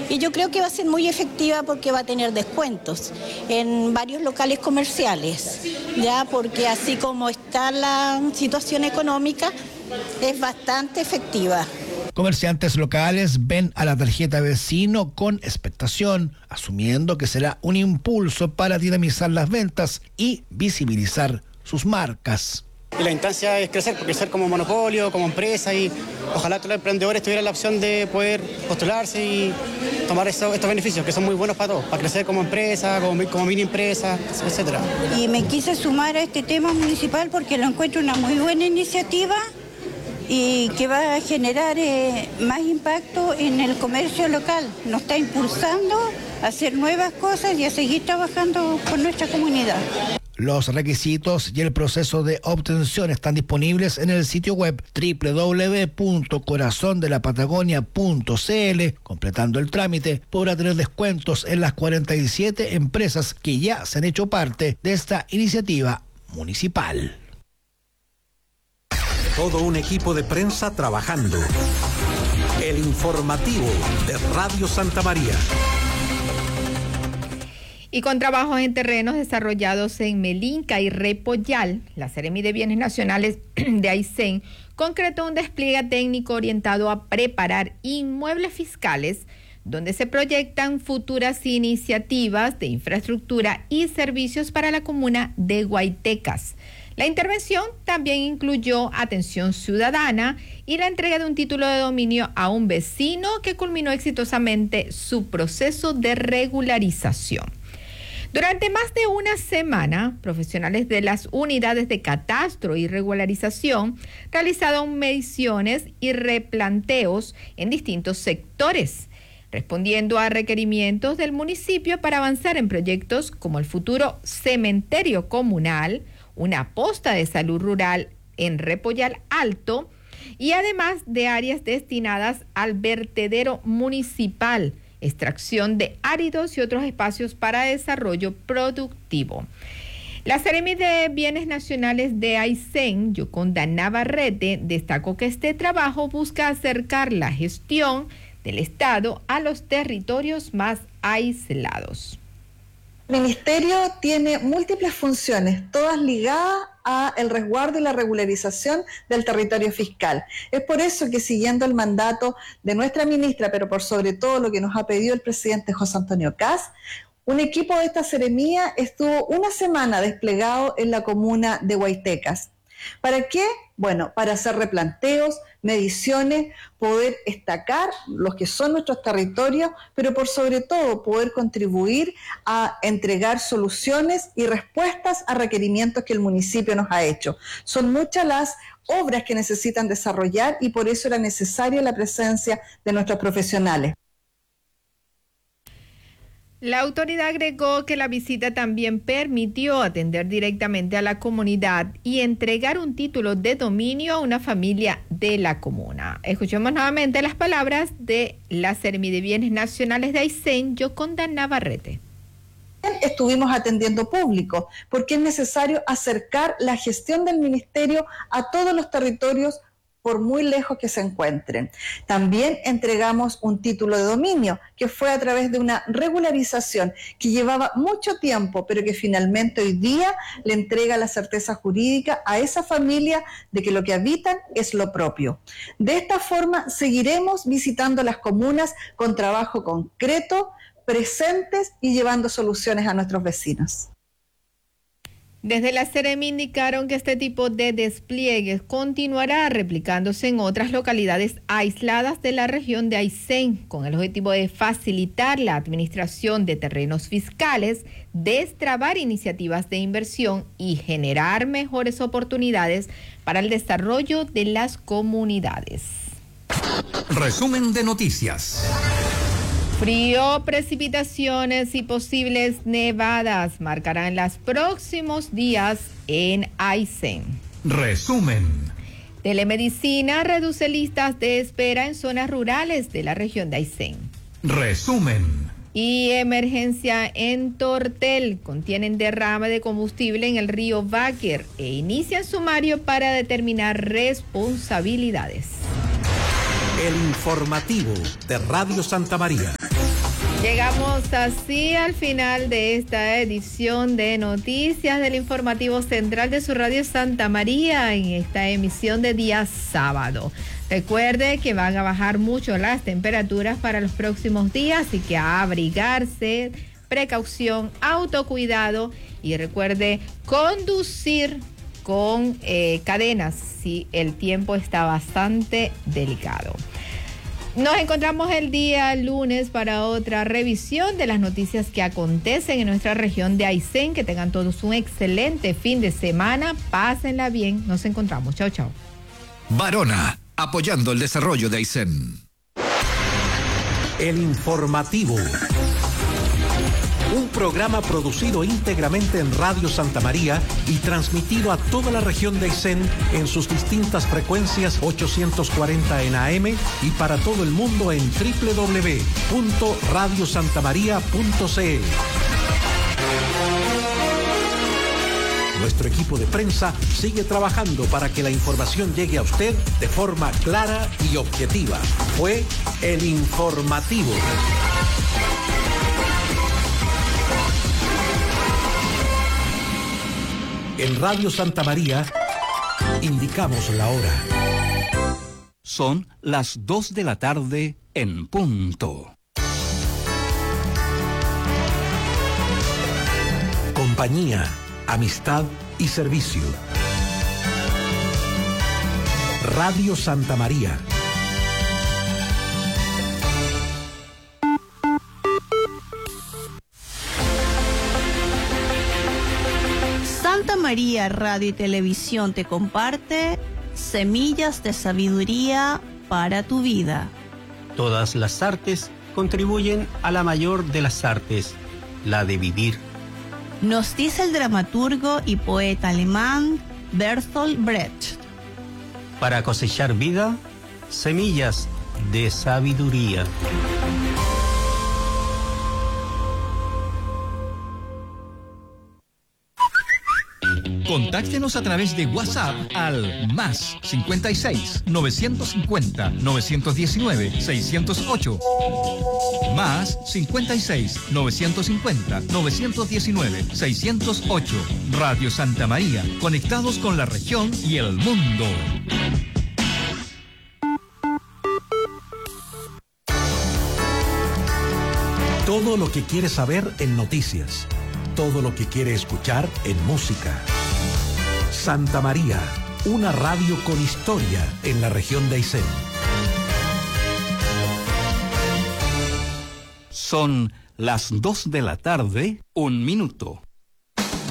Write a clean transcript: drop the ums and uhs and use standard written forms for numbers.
Y yo creo que va a ser muy efectiva porque va a tener descuentos en varios locales comerciales, ya, porque así como está la situación económica, es bastante efectiva. Comerciantes locales ven a la tarjeta vecino con expectación, asumiendo que será un impulso para dinamizar las ventas y visibilizar sus marcas. Y la instancia es crecer como monopolio, como empresa, y ojalá todos los emprendedores tuvieran la opción de poder postularse y tomar estos beneficios que son muy buenos para todos, para crecer como empresa, como mini empresa, etcétera. Y me quise sumar a este tema municipal porque lo encuentro una muy buena iniciativa y que va a generar más impacto en el comercio local. Nos está impulsando a hacer nuevas cosas y a seguir trabajando con nuestra comunidad. Los requisitos y el proceso de obtención están disponibles en el sitio web www.corazondelapatagonia.cl. Completando el trámite, podrá tener descuentos en las 47 empresas que ya se han hecho parte de esta iniciativa municipal. Todo un equipo de prensa trabajando. El informativo de Radio Santa María. Y con trabajos en terrenos desarrollados en Melinca y Repollal, la Seremi de Bienes Nacionales de Aysén concretó un despliegue técnico orientado a preparar inmuebles fiscales donde se proyectan futuras iniciativas de infraestructura y servicios para la comuna de Guaitecas. La intervención también incluyó atención ciudadana y la entrega de un título de dominio a un vecino que culminó exitosamente su proceso de regularización. Durante más de una semana, profesionales de las unidades de catastro y regularización realizaron mediciones y replanteos en distintos sectores, respondiendo a requerimientos del municipio para avanzar en proyectos como el futuro cementerio comunal, una posta de salud rural en Repollal Alto y además de áreas destinadas al vertedero municipal, extracción de áridos y otros espacios para desarrollo productivo. La Seremi de Bienes Nacionales de Aysén, Yoconda Navarrete, destacó que este trabajo busca acercar la gestión del Estado a los territorios más aislados. El Ministerio tiene múltiples funciones, todas ligadas a el resguardo y la regularización del territorio fiscal. Es por eso que, siguiendo el mandato de nuestra ministra, pero por sobre todo lo que nos ha pedido el presidente José Antonio Kast, un equipo de esta seremía estuvo una semana desplegado en la comuna de Guaitecas. ¿Para qué? Bueno, para hacer replanteos, mediciones, poder destacar los que son nuestros territorios, pero por sobre todo poder contribuir a entregar soluciones y respuestas a requerimientos que el municipio nos ha hecho. Son muchas las obras que necesitan desarrollar y por eso era necesaria la presencia de nuestros profesionales. La autoridad agregó que la visita también permitió atender directamente a la comunidad y entregar un título de dominio a una familia de la comuna. Escuchemos nuevamente las palabras de la Seremi de Bienes Nacionales de Aysén, Yoconda Navarrete. Estuvimos atendiendo público porque es necesario acercar la gestión del ministerio a todos los territorios por muy lejos que se encuentren. También entregamos un título de dominio que fue a través de una regularización que llevaba mucho tiempo, pero que finalmente hoy día le entrega la certeza jurídica a esa familia de que lo que habitan es lo propio. De esta forma seguiremos visitando las comunas con trabajo concreto, presentes y llevando soluciones a nuestros vecinos. Desde la Seremi indicaron que este tipo de despliegues continuará replicándose en otras localidades aisladas de la región de Aysén, con el objetivo de facilitar la administración de terrenos fiscales, destrabar iniciativas de inversión y generar mejores oportunidades para el desarrollo de las comunidades. Resumen de noticias. Frío, precipitaciones y posibles nevadas marcarán los próximos días en Aysén. Resumen. Telemedicina reduce listas de espera en zonas rurales de la región de Aysén. Resumen. Y emergencia en Tortel. Contienen derrame de combustible en el río Báquer e inician sumario para determinar responsabilidades. El informativo de Radio Santa María. Llegamos así al final de esta edición de Noticias del Informativo Central de su Radio Santa María en esta emisión de día sábado. Recuerde que van a bajar mucho las temperaturas para los próximos días, así que a abrigarse, precaución, autocuidado y recuerde conducir con cadenas si el tiempo está bastante delicado. Nos encontramos el día lunes para otra revisión de las noticias que acontecen en nuestra región de Aysén. Que tengan todos un excelente fin de semana. Pásenla bien. Nos encontramos. Chao, chao. Varona, apoyando el desarrollo de Aysén. El Informativo. Un programa producido íntegramente en Radio Santa María y transmitido a toda la región de Aysén en sus distintas frecuencias 840 en AM y para todo el mundo en www.radiosantamaria.cl. Nuestro equipo de prensa sigue trabajando para que la información llegue a usted de forma clara y objetiva. Fue El Informativo. En Radio Santa María, indicamos la hora. Son las 2 de la tarde en punto. Compañía, amistad y servicio. Radio Santa María. Santa María Radio y Televisión te comparte semillas de sabiduría para tu vida. Todas las artes contribuyen a la mayor de las artes, la de vivir. Nos dice el dramaturgo y poeta alemán Bertolt Brecht. Para cosechar vida, semillas de sabiduría. Contáctenos a través de WhatsApp al más 56 950 919 608. Más 56 950 919 608. Radio Santa María, conectados con la región y el mundo. Todo lo que quiere saber en noticias. Todo lo que quiere escuchar en música. Santa María, una radio con historia en la región de Aysén. Son las 2 de la tarde, 1 minuto.